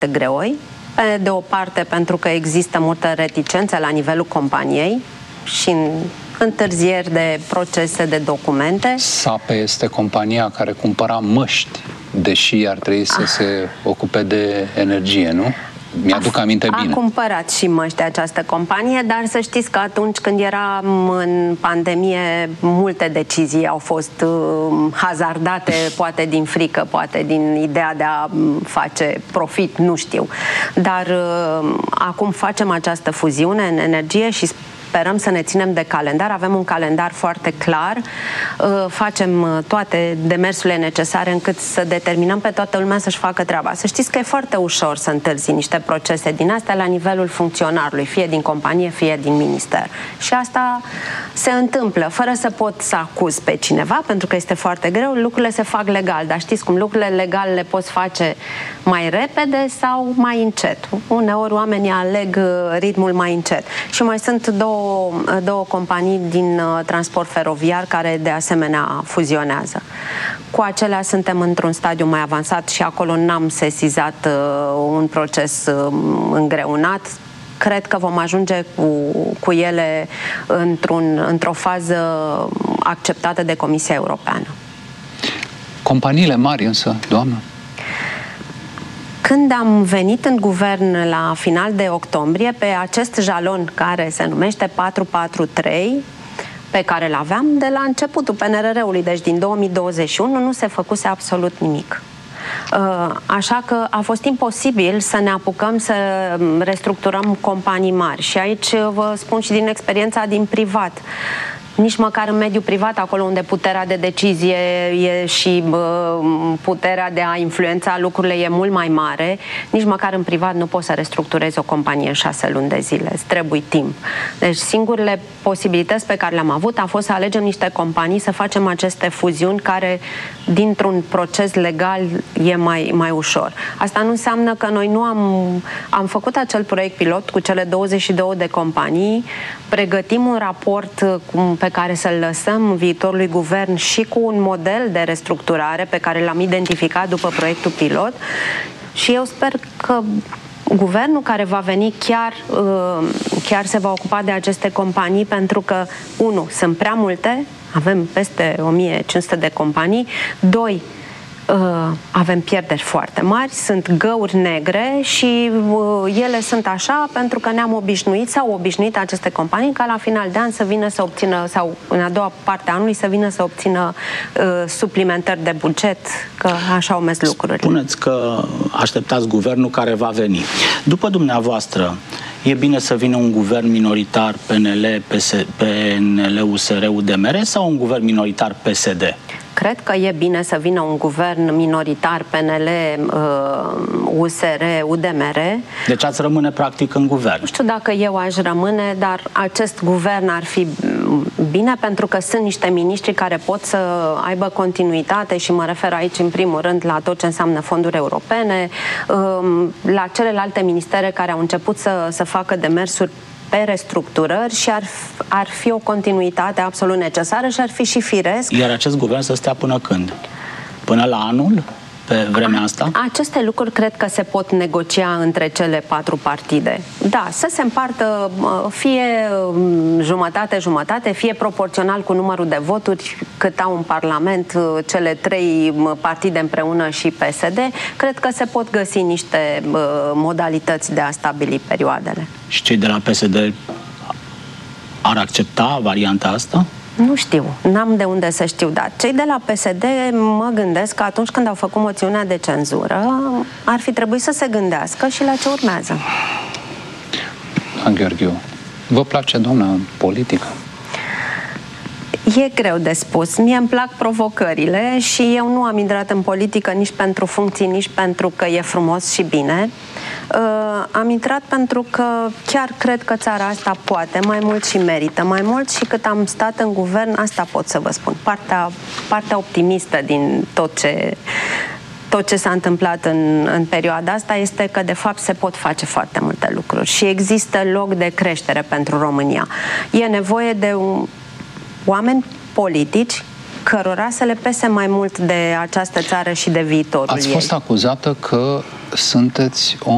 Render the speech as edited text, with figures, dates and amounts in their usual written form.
greoi, de o parte pentru că există multă reticență la nivelul companiei și întârzieri de procese, de documente. SAPE este compania care cumpăra măști, deși ar trebui să se ocupe de energie, nu? Mi-aduc aminte bine. A cumpărat și măști această companie, dar să știți că atunci când eram în pandemie, multe decizii au fost hazardate, poate din frică, poate din ideea de a face profit, nu știu. Dar acum facem această fuziune în energie și sperăm să ne ținem de calendar. Avem un calendar foarte clar. Facem toate demersurile necesare încât să determinăm pe toată lumea să-și facă treaba. Să știți că e foarte ușor să întârzi niște procese din astea la nivelul funcționarului, fie din companie, fie din minister. Și asta se întâmplă, fără să pot să acuz pe cineva, pentru că este foarte greu, lucrurile se fac legal. Dar știți cum, lucrurile legale le poți face mai repede sau mai încet. Uneori oamenii aleg ritmul mai încet. Și mai sunt două companii din transport feroviar care de asemenea fuzionează. Cu acelea suntem într-un stadiu mai avansat și acolo n-am sesizat un proces îngreunat. Cred că vom ajunge cu ele într-o fază acceptată de Comisia Europeană. Companiile mari însă, doamnă? Când am venit în guvern la final de octombrie, pe acest jalon care se numește 443, pe care îl aveam de la începutul PNRR-ului, deci din 2021, nu se făcuse absolut nimic. Așa că a fost imposibil să ne apucăm să restructurăm companii mari. Și aici vă spun și din experiența din privat. Nici măcar în mediul privat, acolo unde puterea de decizie e și puterea de a influența lucrurile e mult mai mare, nici măcar în privat nu poți să restructurezi o companie în 6 luni de zile. Îți trebuie timp. Deci singurele posibilități pe care le-am avut a fost să alegem niște companii, să facem aceste fuziuni care dintr-un proces legal e mai ușor. Asta nu înseamnă că noi nu am făcut acel proiect pilot cu cele 22 de companii, pregătim un raport pe care să-l lăsăm viitorului guvern și cu un model de restructurare pe care l-am identificat după proiectul pilot și eu sper că guvernul care va veni chiar se va ocupa de aceste companii, pentru că, 1, sunt prea multe, avem peste 1500 de companii, 2, avem pierderi foarte mari, sunt găuri negre și ele sunt așa pentru că ne-am obișnuit sau obișnuit aceste companii ca la final de an să vină să obțină, sau în a doua parte a anului să vină să obțină suplimentări de buget, că așa au mers lucrurile. Spuneți că așteptați guvernul care va veni. După dumneavoastră, e bine să vină un guvern minoritar PNL, PNL, USR, UDMR sau un guvern minoritar PSD? Cred că e bine să vină un guvern minoritar PNL, USR, UDMR. Deci ați rămâne practic în guvern. Nu știu dacă eu aș rămâne, dar acest guvern ar fi bine pentru că sunt niște miniștri care pot să aibă continuitate și mă refer aici în primul rând la tot ce înseamnă fonduri europene, la celelalte ministere care au început să facă demersuri pe restructurări și ar fi o continuitate absolut necesară și ar fi și firesc. Iar acest guvern să stea până când? Până la anul? Pe vremea asta? Aceste lucruri cred că se pot negocia între cele 4 partide. Da, să se împartă fie jumătate-jumătate, fie proporțional cu numărul de voturi cât au în Parlament cele 3 partide împreună și PSD. Cred că se pot găsi niște modalități de a stabili perioadele. Și cei de la PSD ar accepta varianta asta? Nu știu, n-am de unde să știu, dar cei de la PSD mă gândesc că atunci când au făcut moțiunea de cenzură ar fi trebuit să se gândească și la ce urmează. Gheorghiu, vă place, doamna, politică? E greu de spus. Mie îmi plac provocările și eu nu am intrat în politică nici pentru funcții, nici pentru că e frumos și bine. Am intrat pentru că chiar cred că țara asta poate mai mult și merită mai mult și cât am stat în guvern, asta pot să vă spun. Partea optimistă din tot ce s-a întâmplat în perioada asta este că de fapt se pot face foarte multe lucruri și există loc de creștere pentru România. E nevoie de oameni politici cărora să le pese mai mult de această țară și de viitorul ei. Ați fost acuzată că sunteți o